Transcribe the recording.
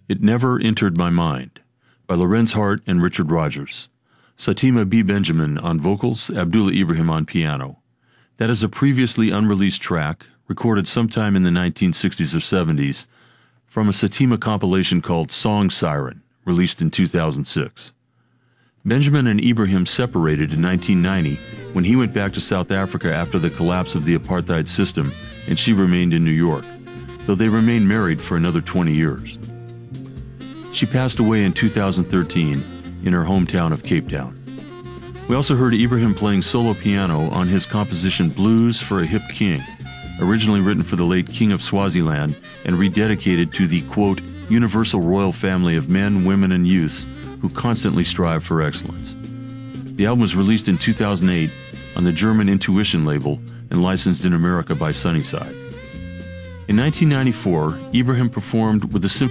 It Never Entered My Mind by Lorenz Hart and Richard Rogers. Satima B. Benjamin on vocals, Abdullah Ibrahim on piano. That is a previously unreleased track, recorded sometime in the 1960s or 70s, from a Satima compilation called Song Siren, released in 2006. Benjamin and Ibrahim separated in 1990 when he went back to South Africa after the collapse of the apartheid system and she remained in New York, though they remained married for another 20 years. She passed away in 2013 in her hometown of Cape Town. We also heard Ibrahim playing solo piano on his composition Blues for a Hip King, originally written for the late King of Swaziland and rededicated to the, quote, universal royal family of men, women, and youths who constantly strive for excellence. The album was released in 2008 on the German Intuition label and licensed in America by Sunnyside. In 1994, Ibrahim performed with the